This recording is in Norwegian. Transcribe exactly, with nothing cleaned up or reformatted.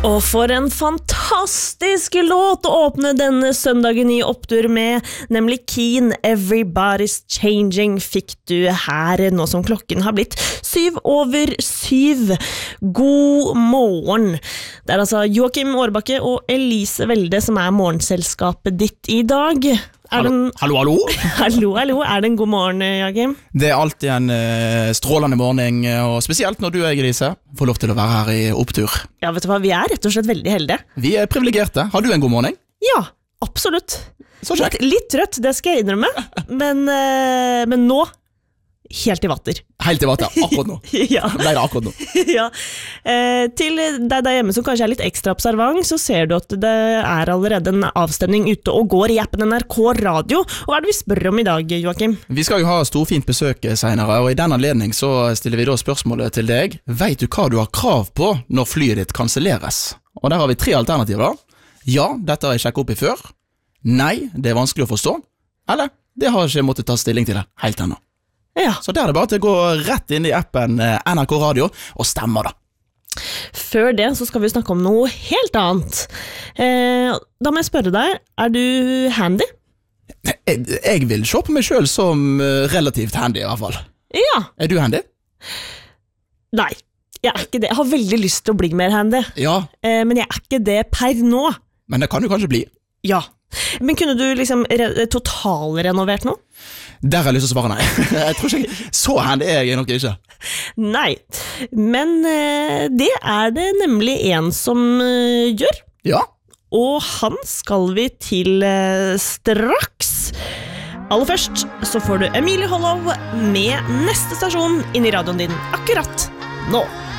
Og for en fantastisk låt å åpne denne søndagen i opptur med, nemlig Keen, Everybody's Changing, fikk du her nå som klokken har blitt syv over syv. God morgen. Det er altså Joakim Årbakke og Elise Velde som er morgenselskapet ditt i dag. Er Hallo, den... hallo, hallo. Hallo, hallo. Er det en god morgen, Joakim? Det er alltid en uh, strålende morgen, og spesielt når du, Elise, får lov til å være her i opptur. Ja, vet du hva? Vi er rett og slett veldig heldige. Vi er privilegerte. Har du en god morgen? Ja, absolutt. Så kjekt. Litt, litt trøtt, det skal jeg innrømme, men, uh, men nå, helt i vatter. Helt i vatter, akkurat nå. Ja. Ble det akkurat nå. Ja. Eh, til deg der hjemme som kanskje er litt ekstra observant, så ser du at det er allerede en avstemning ute og går i appen N R K Radio. Og hva er det vi spør om i dag, Joakim? Vi skal jo ha storfint besøk senere, og i den anledning så stiller vi da spørsmålet til deg. Vet du hva du har krav på når flyet ditt kanselleres? Og der har vi tre alternativer. Ja, dette har jeg sjekket opp i før. Nei, det er vanskelig å forstå. Eller, det har jeg ikke måttet ta stilling til det helt ennå. Ja. Så der er det bare til å gå rett inn i appen N R K Radio og stemme da. Før det så skal vi snakke om noe helt annet. Eh, da må jeg spørre deg, er du handy? Jeg, jeg vil se på meg selv som relativt handy i hvert fall. Ja. Er du handy? Nei, jeg er ikke det. Jeg har veldig lyst til å bli mer handy. Ja. Eh, men jeg er ikke det per nå. Men det kan du kanskje bli. Ja. Men kunne du liksom re- totalrenovert noe? Der har jeg lyst til å svare nei. Jeg tror ikke så handy er jeg nok ikke. Nei, men eh, det er det nemlig en som eh, gjør. Ja. Og han skal vi til eh, straks. Aller først så får du Emilie Hollow med neste stasjon inn i radioen din akkurat nå.